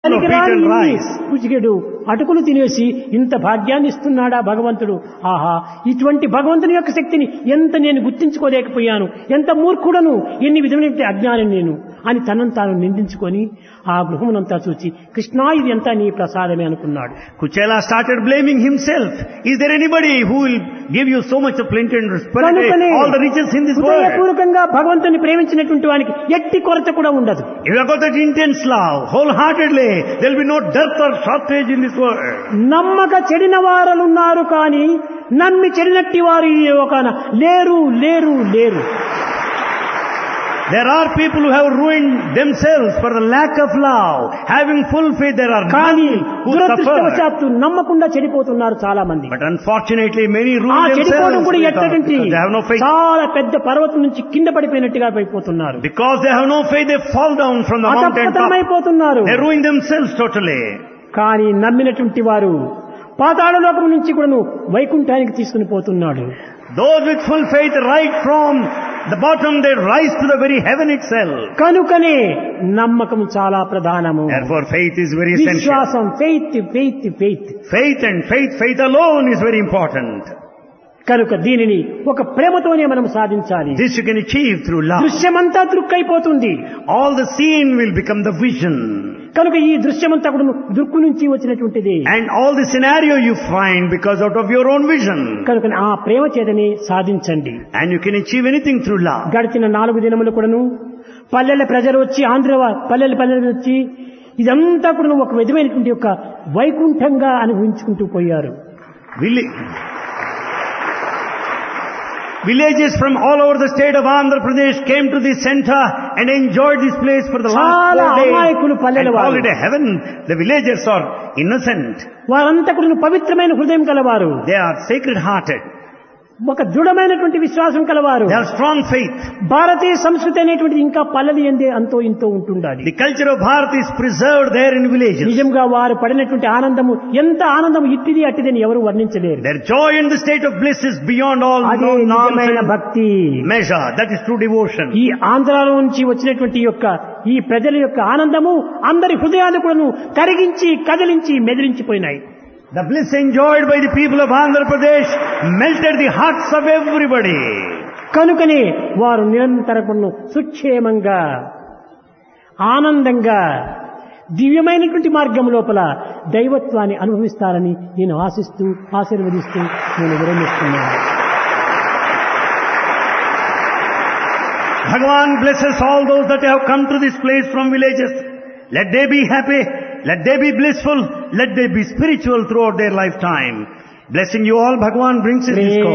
of wheat and rice. కుచికెడు అటుకులు తినేసి ఇంత భాగ్యాన్ని ఇస్తున్నాడా భగవంతుడు. ఆహా, ఇటువంటి భగవంతుని యొక్క శక్తిని ఎంత నేను గుర్తించుకోలేకపోయాను, ఎంత మూర్ఖుడను, ఎన్ని విధమైన అజ్ఞానం నేను అని తనను తాను నిందించుకొని ఆ గృహమునంతా చూచి కృష్ణా ఇది అంతా నీ ప్రసాదమే అనుకున్నాడు. Kuchela started blaming himself. Is there anybody who will give you so much of plenty and prosperity, all the riches in this world? హృదయపూర్వకంగా భగవంతుని ప్రేమించినటువంటి వానికి ఎట్టి కొరత కూడా ఉండదు. If you have got that intense love, wholeheartedly, there will be no dearth or shortage in this world. నమ్మక చెడిన వారులున్నారు కానీ నమ్మి చెడినట్టి వారు ఈ లోకాన లేరు లేరు లేరు. There are people who have ruined themselves for the lack of love. Having full faith, there are కానీ many who suffer. దురదృష్టవశాత్తు నమ్మకుండా చెడిపోతున్నారు చాలా మంది. But unfortunately, many ఆ ruin చెడిపోవడం themselves కూడా because ఎట్టంటే they have no faith. చాలా పెద్ద పర్వతం నుంచి కింద పడిపోయినట్టుగా అయిపోతున్నారు. Because they have no faith, they fall down from the mountain top. అతపతనమైపోతున్నారు. They ruin themselves totally. కానీ నమ్మినటువంటి వారు పాతాళ లోకం నుంచి కూడాను వైకుంఠానికి తీసుకుని పోతున్నాడు. Those with full faith, right from the bottom, they rise to the very heaven itself. కనుకనే నమ్మకం చాలా ప్రధానము. Therefore, faith is very essential. విశ్వాసం, faith faith faith. Faith and faith alone is very important. కనుక దీనిని ఒక ప్రేమతోనే మనం సాధించాలి. This you can achieve through love. దృశ్యమంతా దృక్కైపోతుంది. All the scene will become the vision. కనుక ఈ దృశ్యమంతా కూడా దృక్కు నుంచి వచ్చినటువంటిది. And all the scenario you find because out of your own vision. కనుక ఆ ప్రేమ చేతనే సాధించండి. And you can achieve anything through love. గడిచిన 4 దినములు కూడాను పల్లెల ప్రజలు వచ్చి పల్లెలు వచ్చి ఇదంతా కూడా ఒక విధమైనటువంటి ఒక వైకుంఠంగా అనుభవించుకుంటూ పోయారు. Villages from all over the state of Andhra Pradesh came to this center and enjoyed this place for the last 4 days. And called it a heaven. The villagers are innocent. వారంతా కూడా పవిత్రమైన హృదయం కలవారు. They are sacred hearted. ఒక దృఢమైనటువంటి విశ్వాసం కలవారు. They have strong faith. భారతీయ సంస్కృతి అనేటువంటిది ఇంకా పల్లెలు ఎందే అంతో ఇంతో ఉంటుండాలి. The culture of Bharat is preserved there in villages. నిజంగా వారు పడినటువంటి ఆనందము ఎంత ఆనందము ఇట్టిది అట్టిదని ఎవరు వర్ణించలేరు. Their joy in the state of bliss is beyond all నిజమైన భక్తి measure. That is true devotion. ఈ ఆంధ్రాలో నుంచి వచ్చినటువంటి యొక్క ఈ ప్రజల యొక్క ఆనందము అందరి హృదయాలు కూడాను కరిగించి కదిలించి మెదిలించిపోయినాయి. The bliss enjoyed by the people of Andhra Pradesh melted the hearts of everybody. కనుకనే వారు నిరంతరము సుక్షేమంగా ఆనందంగా దివ్యమైనటువంటి మార్గం లోపల దైవత్వాన్ని అనుభవిస్తారని నేను ఆశిస్తూ ఆశీర్వదిస్తూ నేను విరమిస్తున్నాను. Bhagavan blesses all those that have come to this place from villages. Let they be happy. Let they be blissful. Let they be spiritual throughout their lifetime. Blessing you all, Bhagavan brings his discourse.